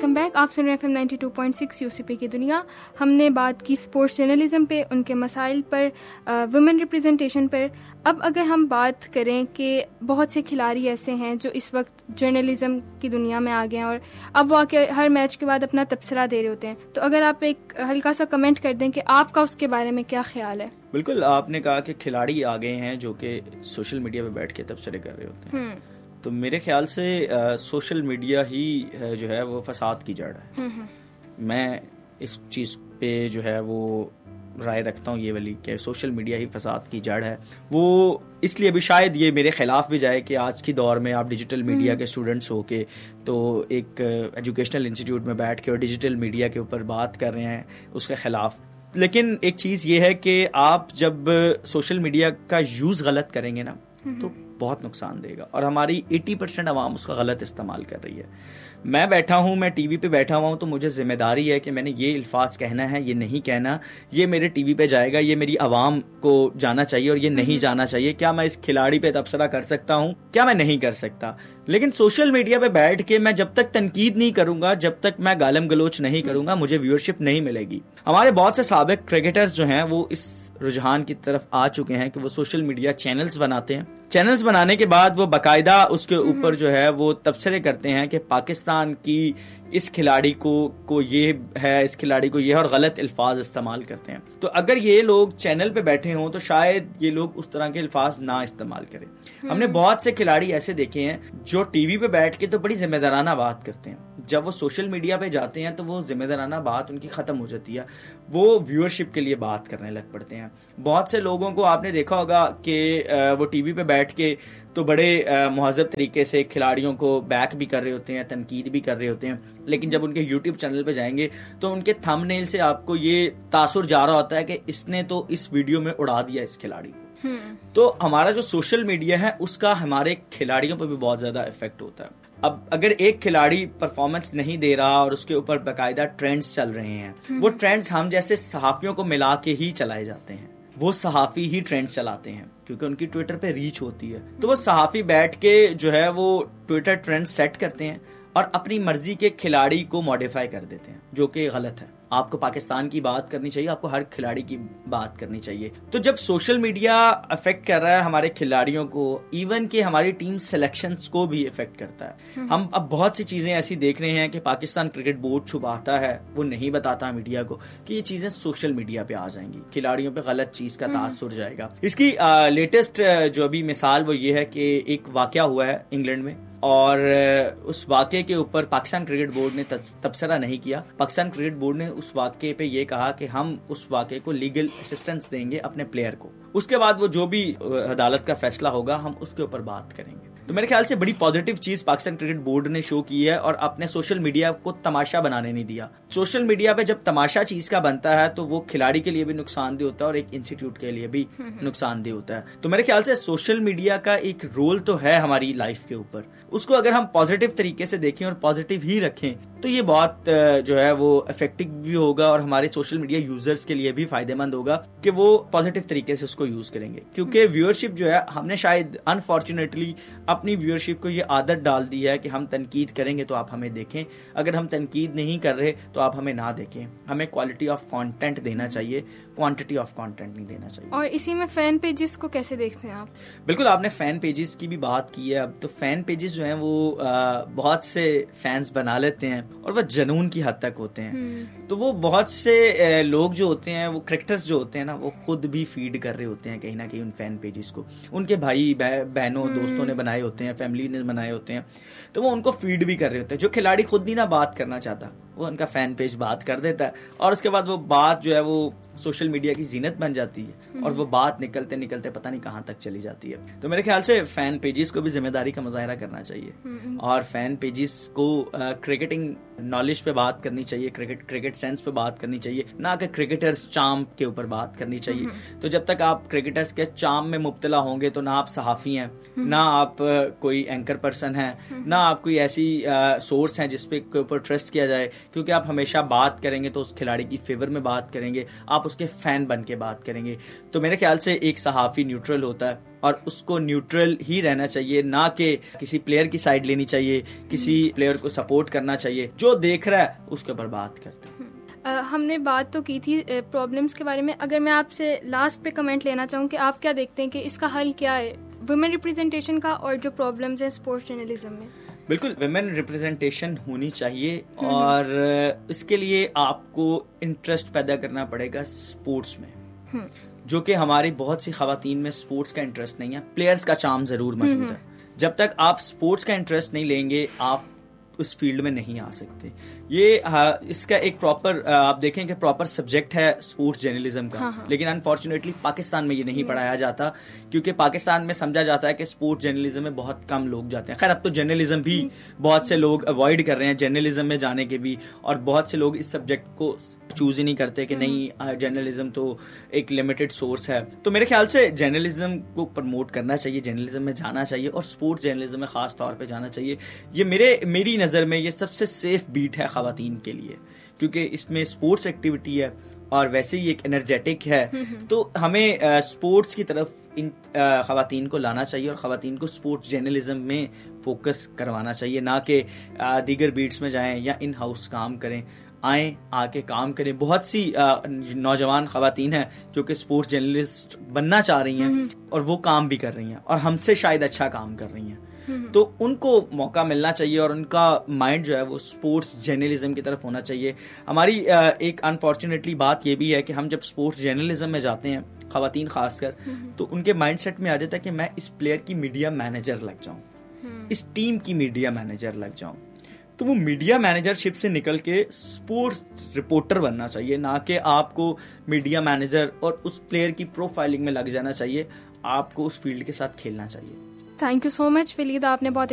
Welcome back. आप सुन रहे हैं FM 92.6 यूसीपी की दुनिया। हमने बात की स्पोर्ट्स जर्नलिज्म पे, उनके मसाइल पर, वुमेन रिप्रेजेंटेशन पर। अब अगर हम बात करें कि बहुत से खिलाड़ी ऐसे हैं जो इस वक्त जर्नलिज्म की दुनिया में आ गए हैं और अब वो आके हर मैच के बाद अपना तबसरा दे रहे होते हैं, तो अगर आप एक हल्का सा कमेंट कर दें कि आपका उसके बारे में क्या ख्याल है। बिल्कुल, आपने कहा कि खिलाड़ी आ गए हैं जो कि सोशल मीडिया पे बैठ के तबसरे कर रहे होते हैं, तो मेरे ख्याल से सोशल मीडिया ही जो है वो फसाद की जड़ है। मैं इस चीज़ पे जो है वो राय रखता हूँ ये वाली कि सोशल मीडिया ही फसाद की जड़ है। वो इसलिए भी शायद ये मेरे खिलाफ भी जाए कि आज की दौर में आप डिजिटल मीडिया के स्टूडेंट्स हो के तो एक एजुकेशनल इंस्टीट्यूट में बैठ के और डिजिटल मीडिया के ऊपर बात कर रहे हैं उसके खिलाफ। लेकिन एक चीज़ ये है कि आप जब सोशल मीडिया का यूज़ गलत करेंगे ना तो बहुत नुकसान देगा, और हमारी 80% आवाम उसका गलत इस्तेमाल कर रही है। मैं बैठा हूँ, मैं टीवी पे बैठा हुआ हूँ, तो मुझे जिम्मेदारी है कि मैंने ये अल्फाज कहना है, ये नहीं कहना, ये मेरे टीवी पे जाएगा, ये मेरी आवाम को जाना चाहिए और ये नहीं जाना चाहिए। क्या मैं इस खिलाड़ी पे तबसरा कर सकता हूँ, क्या मैं नहीं कर सकता। लेकिन सोशल मीडिया पे बैठ के मैं जब तक तनकीद नहीं करूंगा, जब तक मैं गालम गलोच नहीं करूंगा, मुझे व्यूअरशिप नहीं मिलेगी। हमारे बहुत से साबिक क्रिकेटर्स जो हैं वो इस रुझान की तरफ आ चुके हैं कि वो सोशल मीडिया चैनल्स बनाते हैं। चैनल्स बनाने के बाद वो बाकायदा उसके ऊपर जो है वो तबसरे करते हैं कि पाकिस्तान की इस खिलाड़ी को ये है, इस खिलाड़ी को ये है, और गलत अल्फाज इस्तेमाल करते हैं। तो अगर ये लोग चैनल पे बैठे हों तो शायद ये लोग उस तरह के अल्फाज ना इस्तेमाल करें। हमने बहुत से खिलाड़ी ऐसे देखे हैं जो टीवी पे बैठ के तो बड़ी जिम्मेदाराना बात करते हैं, जब वो सोशल मीडिया पे जाते हैं तो वो जिम्मेदाराना बात उनकी खत्म हो जाती है, वो व्यूअरशिप के लिए बात करने लग पड़ते हैं। बहुत से लोगों को आपने देखा होगा कि वो टीवी पे बैठ के तो बड़े मुहज़्ज़ब तरीके से खिलाड़ियों को बैक भी कर रहे होते हैं, तनकीद भी कर रहे होते हैं, लेकिन जब उनके यूट्यूब चैनल पे जाएंगे तो उनके थंबनेल से आपको ये तासुर जा रहा होता है कि इसने तो इस वीडियो में उड़ा दिया इस खिलाड़ी को। तो हमारा जो सोशल मीडिया है उसका हमारे खिलाड़ियों पर भी बहुत ज्यादा इफेक्ट होता है। अब अगर एक खिलाड़ी परफॉर्मेंस नहीं दे रहा और उसके ऊपर बाकायदा ट्रेंड्स चल रहे हैं, वो ट्रेंड्स हम जैसे सहाफियों को मिला के ही चलाए जाते हैं। वो सहाफी ही ट्रेंड्स चलाते हैं क्योंकि उनकी ट्विटर पे रीच होती है, तो वो सहाफी बैठ के जो है वो ट्विटर ट्रेंड सेट करते हैं और अपनी मर्जी के खिलाड़ी को मॉडिफाई कर देते हैं, जो कि गलत है। आपको पाकिस्तान की बात करनी चाहिए, आपको हर खिलाड़ी की बात करनी चाहिए। तो जब सोशल मीडिया अफेक्ट कर रहा है हमारे खिलाड़ियों को, इवन कि हमारी टीम सिलेक्शंस को भी इफेक्ट करता है। हम अब बहुत सी चीजें ऐसी देख रहे हैं कि पाकिस्तान क्रिकेट बोर्ड छुपाता है, वो नहीं बताता मीडिया को कि ये चीजें सोशल मीडिया पे आ जाएंगी, खिलाड़ियों पे गलत चीज का तासुर जाएगा। इसकी लेटेस्ट जो अभी मिसाल वो ये है कि एक वाकया हुआ है इंग्लैंड में, और उस वाक़े के ऊपर पाकिस्तान क्रिकेट बोर्ड ने तबसरा नहीं किया। पाकिस्तान क्रिकेट बोर्ड ने उस वाक़े पे ये कहा कि हम उस वाक़े को लीगल असिस्टेंस देंगे अपने प्लेयर को, उसके बाद वो जो भी अदालत का फैसला होगा हम उसके ऊपर बात करेंगे। तो मेरे ख्याल से बड़ी पॉजिटिव चीज पाकिस्तान क्रिकेट बोर्ड ने शो की है और अपने सोशल मीडिया को तमाशा बनाने नहीं दिया। सोशल मीडिया पे जब तमाशा चीज का बनता है तो वो खिलाड़ी के लिए भी नुकसानदेह होता है और एक इंस्टीट्यूट के लिए भी नुकसानदेह होता है। तो मेरे ख्याल से सोशल मीडिया का एक रोल तो है हमारी लाइफ के ऊपर, उसको अगर हम पॉजिटिव तरीके से देखें और पॉजिटिव ही रखें तो ये बहुत जो है वो इफेक्टिव भी होगा और हमारे सोशल मीडिया यूजर्स के लिए भी फायदेमंद होगा कि वो पॉजिटिव तरीके से उसको यूज करेंगे। क्योंकि व्यूअरशिप जो है, हमने शायद अनफॉर्चुनेटली अपनी व्यूअरशिप को ये आदत डाल दी है कि हम तनकीद करेंगे तो आप हमें देखें, अगर हम तनकीद नहीं कर रहे तो आप हमें ना देखें। हमें क्वालिटी ऑफ कंटेंट देना चाहिए, क्वांटिटी ऑफ कंटेंट नहीं देना चाहिए। और इसी में फैन पेजेस को कैसे देखते हैं आप? बिल्कुल, आपने फैन पेजेस की भी बात की है। अब तो फैन पेजेस जो हैं वो बहुत से फैंस बना लेते हैं और वह जुनून की हद तक होते हैं। तो वो बहुत से लोग जो होते हैं, वो क्रिकेटर्स जो होते हैं ना, वो खुद भी फीड कर रहे होते हैं कहीं ना कहीं उन फैन पेजेस को। उनके भाई बहनों दोस्तों ने बनाए होते हैं, फैमिली ने बनाए होते हैं, तो वो उनको फीड भी कर रहे होते हैं। जो खिलाड़ी खुद नहीं ना बात करना चाहता, वो उनका फैन पेज बात कर देता है और उसके बाद वो बात जो है वो सोशल मीडिया की जीनत बन जाती है और वो बात निकलते निकलते पता नहीं कहाँ तक चली जाती है। तो मेरे ख्याल से फैन पेजेस को भी जिम्मेदारी का मुजाहरा करना चाहिए और फैन पेजेस को क्रिकेटिंग नॉलेज पे बात करनी चाहिए, क्रिकेट सेंस पे बात करनी चाहिए, ना कि क्रिकेटर्स चार्म के ऊपर बात करनी चाहिए। तो जब तक आप क्रिकेटर्स के चार्म में मुब्तला होंगे तो ना आप सहाफ़ी हैं, ना आप कोई एंकर पर्सन हैं, ना आप कोई ऐसी सोर्स हैं जिसपे के ऊपर ट्रस्ट किया जाए। क्योंकि आप हमेशा बात करेंगे तो उस खिलाड़ी की फेवर में बात करेंगे, आप उसके फैन बन के बात करेंगे। तो मेरे ख्याल से एक सहाफ़ी न्यूट्रल होता है और उसको न्यूट्रल ही रहना चाहिए, ना कि किसी प्लेयर की साइड लेनी चाहिए, किसी प्लेयर को सपोर्ट करना चाहिए। जो देख रहा है उसके ऊपर बात करते हैं। हमने बात तो की थी प्रॉब्लम्स के बारे में। अगर मैं आपसे लास्ट पे कमेंट लेना चाहूँ कि आप क्या देखते हैं कि इसका हल क्या है वुमेन रिप्रेजेंटेशन का और जो प्रॉब्लम्स हैं स्पोर्ट्स जर्नलिज्म में? बिल्कुल, वुमेन रिप्रेजेंटेशन होनी चाहिए और इसके लिए आपको इंटरेस्ट पैदा करना पड़ेगा स्पोर्ट्स में, जो कि हमारी बहुत सी खवातीन में स्पोर्ट्स का इंटरेस्ट नहीं है। प्लेयर्स का चार्म जरूर मौजूद है। जब तक आप स्पोर्ट्स का इंटरेस्ट नहीं लेंगे आप उस फील्ड में नहीं आ सकते। ये इसका एक प्रॉपर आप देखें कि प्रॉपर सब्जेक्ट है स्पोर्ट्स जर्नलिज्म का। लेकिन अनफॉर्चुनेटली पाकिस्तान में ये नहीं पढ़ाया जाता, क्योंकि पाकिस्तान में समझा जाता है कि स्पोर्ट्स जर्नलिज्म में बहुत कम लोग जाते हैं। खैर, अब तो जर्नलिज्म भी बहुत से लोग अवॉइड कर रहे हैं, जर्नलिज्म में जाने के भी, और बहुत से लोग इस सब्जेक्ट को चूज ही नहीं करते कि नहीं, जर्नलिज्म तो एक लिमिटेड सोर्स है। तो मेरे ख्याल से जर्नलिज्म को प्रमोट करना चाहिए, जर्नलिज्म में जाना चाहिए और स्पोर्ट्स जर्नलिज्म में खास तौर पे जाना चाहिए। ये मेरी नज़र में ये सबसे सेफ बीट है खवातीन के लिए, क्योंकि इसमें स्पोर्ट्स एक्टिविटी है और वैसे ही एक एनर्जेटिक है। तो हमें स्पोर्ट्स की तरफ इन खवातीन को लाना चाहिए और खवातीन को स्पोर्ट्स जर्नलिज्म में फोकस करवाना चाहिए, ना कि दीगर बीट्स में जाएं या इन हाउस काम करें। आए, आके काम करें। बहुत सी नौजवान खवातीन हैं जो कि स्पोर्ट्स जर्नलिस्ट बनना चाह रही हैं और वो काम भी कर रही हैं और हमसे शायद अच्छा काम कर रही हैं। तो उनको मौका मिलना चाहिए और उनका माइंड जो है वो स्पोर्ट्स जर्नलिज्म की तरफ होना चाहिए। हमारी एक अनफॉर्चुनेटली बात ये भी है कि हम जब स्पोर्ट्स जर्नलिज्म में जाते हैं, खवातीन खासकर, तो उनके माइंडसेट में आ जाता है कि मैं इस प्लेयर की मीडिया मैनेजर लग जाऊं, इस टीम की मीडिया मैनेजर लग जाऊं। तो वो मीडिया मैनेजरशिप से निकल के स्पोर्ट्स रिपोर्टर बनना चाहिए, ना कि आपको मीडिया मैनेजर और उस प्लेयर की प्रोफाइलिंग में लग जाना चाहिए। आपको उस फील्ड के साथ खेलना चाहिए। Thank you so much Waleed, आपने बहुत